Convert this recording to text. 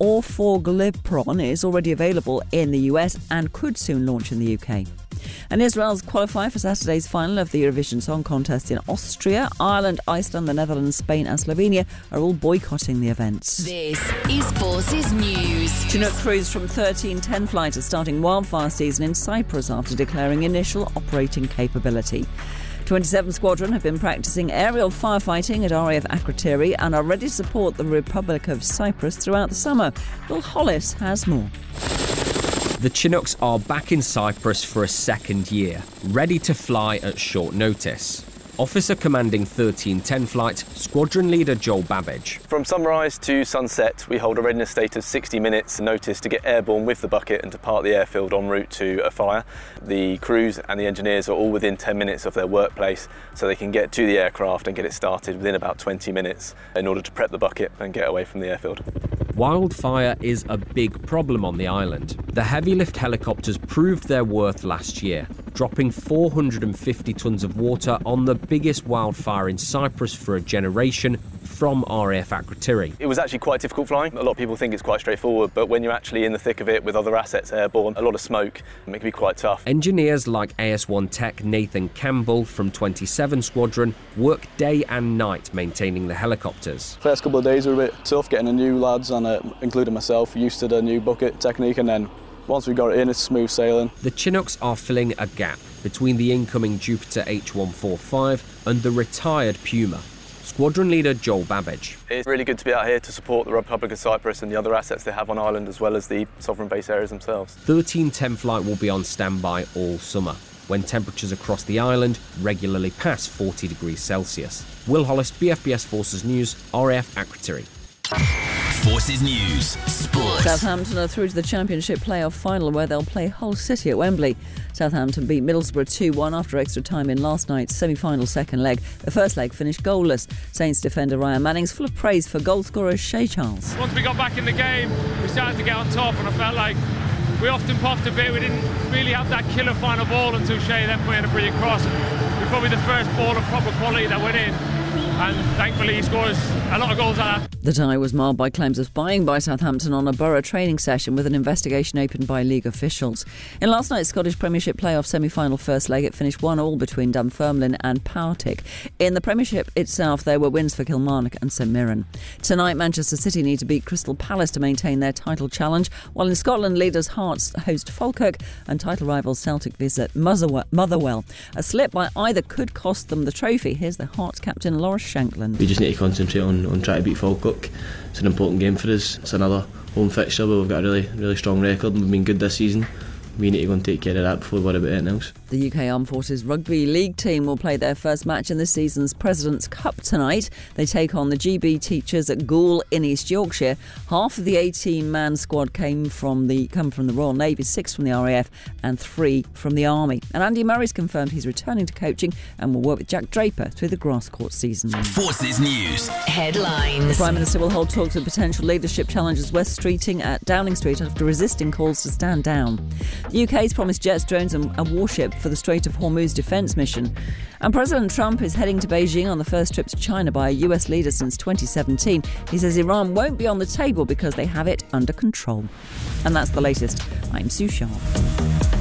orforglipron is already available in the US and could soon launch in the UK. And Israel's qualify for Saturday's final of the Eurovision Song Contest in Austria. Ireland, Iceland, the Netherlands, Spain and Slovenia are all boycotting the events. This is Forces News. Chinook crews from 1310 flight are starting wildfire season in Cyprus after declaring initial operating capability. 27 Squadron have been practising aerial firefighting at RAF Akrotiri and are ready to support the Republic of Cyprus throughout the summer. Will Hollis has more. The Chinooks are back in Cyprus for a second year, ready to fly at short notice. Officer commanding 1310 flight, Squadron Leader Joel Babbage. From sunrise to sunset, we hold a readiness state of 60 minutes notice to get airborne with the bucket and depart the airfield en route to a fire. The crews and the engineers are all within 10 minutes of their workplace, so they can get to the aircraft and get it started within about 20 minutes in order to prep the bucket and get away from the airfield. Wildfire is a big problem on the island. The heavy lift helicopters proved their worth last year, dropping 450 tonnes of water on the biggest wildfire in Cyprus for a generation from RAF Akrotiri. It was actually quite difficult flying. A lot of people think it's quite straightforward, but when you're actually in the thick of it with other assets airborne, a lot of smoke, it can be quite tough. Engineers like AS1 Tech Nathan Campbell from 27 Squadron work day and night maintaining the helicopters. First couple of days were a bit tough, getting the new lads and including myself used to the new bucket technique, and then once we got it in, it's smooth sailing. The Chinooks are filling a gap between the incoming Jupiter H145 and the retired Puma. Squadron Leader Joel Babbage. It's really good to be out here to support the Republic of Cyprus and the other assets they have on island, as well as the sovereign base areas themselves. 1310 flight will be on standby all summer, when temperatures across the island regularly pass 40 degrees Celsius. Will Hollis, BFBS Forces News, RAF Akrotiri. Forces News Sport. Southampton are through to the Championship playoff final where they'll play Hull City at Wembley. Southampton beat Middlesbrough 2-1 after extra time in last night's semi-final second leg. The first leg finished goalless. Saints defender Ryan Manning's full of praise for goal scorer Shay Charles. Once we got back in the game, we started to get on top, and I felt like we often puffed a bit. We didn't really have that killer final ball until Shay then put in a brilliant cross. It was probably the first ball of proper quality that went in, and thankfully he scores a lot of goals like that. The tie was marred by claims of spying by Southampton on a Borough training session, with an investigation opened by league officials. In last night's Scottish Premiership playoff semi-final first leg, it finished 1-1 between Dunfermline and Partick. In the Premiership itself, there were wins for Kilmarnock and St Mirren. Tonight, Manchester City need to beat Crystal Palace to maintain their title challenge, while in Scotland, leaders Hearts host Falkirk and title rivals Celtic visit Motherwell. A slip by either could cost them the trophy. Here's the Hearts captain Loris Shankland. We just need to concentrate on trying to beat Falkirk. It's an important game for us. It's another home fixture, but we've got a really strong record and we've been good this season. We need to go and take care of that before we worry about anything else. The UK Armed Forces Rugby League team will play their first match in this season's President's Cup tonight. They take on the GB Teachers at Goole in East Yorkshire. Half of the 18-man squad come from the Royal Navy, 6 from the RAF and 3 from the Army. And Andy Murray's confirmed he's returning to coaching and will work with Jack Draper through the grass court season. Forces News Headlines. The Prime Minister will hold talks with potential leadership challengers West Streeting at Downing Street after resisting calls to stand down. The UK's promised jets, drones and a warship for the Strait of Hormuz defence mission. And President Trump is heading to Beijing on the first trip to China by a US leader since 2017. He says Iran won't be on the table because they have it under control. And that's the latest. I'm Sue Sharp.